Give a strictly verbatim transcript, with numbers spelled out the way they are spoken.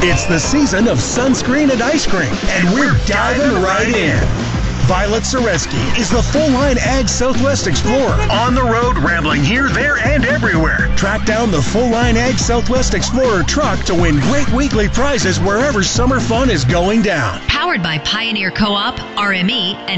It's the season of sunscreen and ice cream, and we're diving right in. Violet Soreski is the full-line Ag Southwest Explorer. On the road, rambling here, there, and everywhere. Track down the full-line Ag Southwest Explorer truck to win great weekly prizes wherever summer fun is going down. Powered by Pioneer Co-op, R M E, and